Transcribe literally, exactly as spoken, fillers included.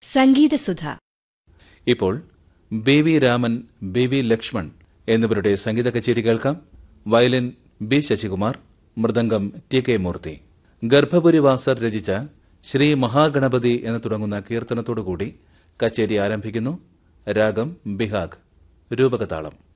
സംഗീതസുധ. ഇപ്പോൾ B V Raman, B V Lakshman എന്നിവരുടെ സംഗീത കച്ചേരി കേൾക്കാം. Violin B Sasikumar, mridangam T K മൂർത്തി. ഗർഭപുരിവാസർ രചിച്ച ശ്രീ മഹാഗണപതി എന്ന് തുടങ്ങുന്ന കീർത്തനത്തോടുകൂടി കച്ചേരി ആരംഭിക്കുന്നു. രാഗം ബിഹാഗ്, രൂപകതാളം.